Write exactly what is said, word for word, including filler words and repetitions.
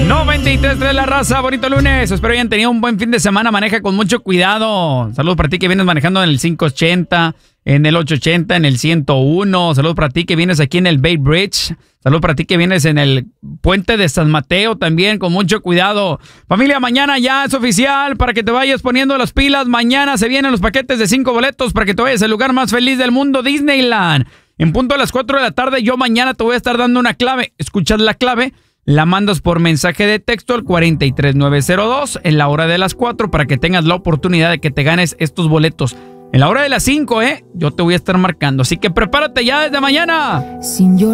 noventa y tres punto tres La Raza, bonito lunes. Espero hayan tenido un buen fin de semana. Maneja con mucho cuidado. Saludos para ti que vienes manejando en el quinientos ochenta, en el ochocientos ochenta, en el ciento uno. Saludos para ti que vienes aquí en el Bay Bridge. Saludos para ti que vienes en el puente de San Mateo también, con mucho cuidado. Familia, mañana ya es oficial para que te vayas poniendo las pilas. Mañana se vienen los paquetes de cinco boletos para que te vayas al lugar más feliz del mundo, Disneyland. En punto a las cuatro de la tarde, yo mañana te voy a estar dando una clave. Escuchas la clave, la mandas por mensaje de texto al cuarenta y tres nueve cero dos en la hora de las cuatro para que tengas la oportunidad de que te ganes estos boletos. En la hora de las cinco, ¿eh? Yo te voy a estar marcando. Así que prepárate ya desde mañana. Sin llorar.